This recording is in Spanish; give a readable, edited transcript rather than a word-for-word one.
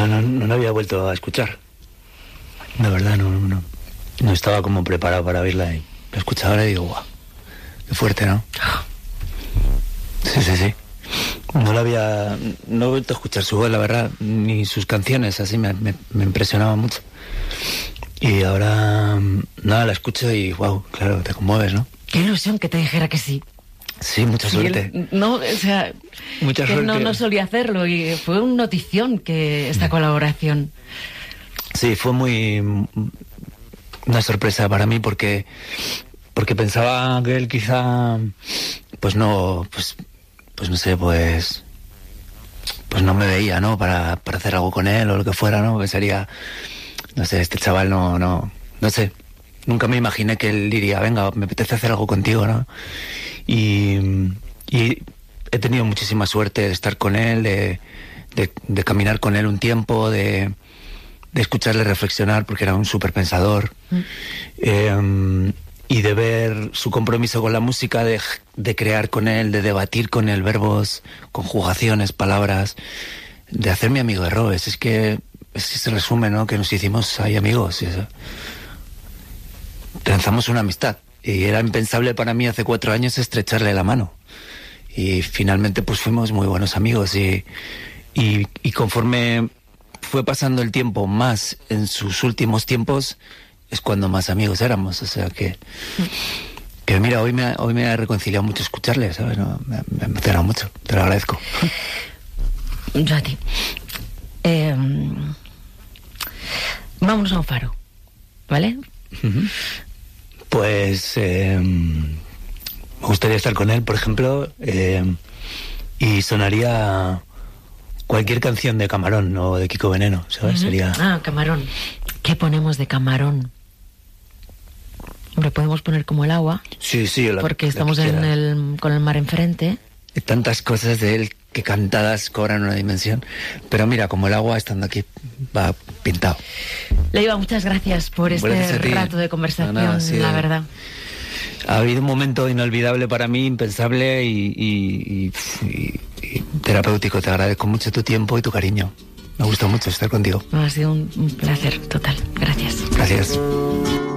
No la había vuelto a escuchar. De verdad, no estaba como preparado para oírla y la escucho ahora y digo, guau, qué fuerte, ¿no? Sí. No he vuelto a escuchar su voz, la verdad, ni sus canciones, así me impresionaba mucho. Y ahora, nada, la escucho y, wow, claro, te conmueves, ¿no? Qué ilusión que te dijera que sí. Sí, mucha suerte. Mucha suerte. No solía hacerlo y fue una notición que esta colaboración. Sí, fue una sorpresa para mí porque pensaba que él quizá, pues no no me veía, ¿no? Para hacer algo con él o lo que fuera, ¿no? Pensaría, no sé, este chaval no sé. Nunca me imaginé que él diría, venga, me apetece hacer algo contigo, ¿no? Y he tenido muchísima suerte de estar con él, de caminar con él un tiempo, de escucharle reflexionar, porque era un súper pensador, y de ver su compromiso con la música, de crear con él, de debatir con él verbos, conjugaciones, palabras, de hacerme amigo de Robes. Es que se resume, ¿no? Que nos hicimos ahí amigos y eso. Lanzamos una amistad y era impensable para mí hace 4 años estrecharle la mano y finalmente pues fuimos muy buenos amigos y conforme fue pasando el tiempo más en sus últimos tiempos es cuando más amigos éramos, o sea que mira, hoy me ha reconciliado mucho escucharle, ¿sabes? No, me ha emocionado mucho, te lo agradezco. Yo a ti. Vámonos a un faro, ¿vale? Uh-huh. Pues me gustaría estar con él, por ejemplo, y sonaría cualquier canción de Camarón o de Kiko Veneno, ¿sabes? Uh-huh. Sería... Camarón. ¿Qué ponemos de Camarón? Hombre, podemos poner Como el agua. Sí, porque estamos con el mar enfrente. Hay tantas cosas de él que cantadas cobran una dimensión. Pero mira, Como el agua, estando aquí, va pintado. Leiva, muchas gracias por este rato de conversación, la verdad. Ha habido un momento inolvidable para mí, impensable y terapéutico. Te agradezco mucho tu tiempo y tu cariño. Me ha gustado mucho estar contigo. Ha sido un placer total. Gracias. Gracias.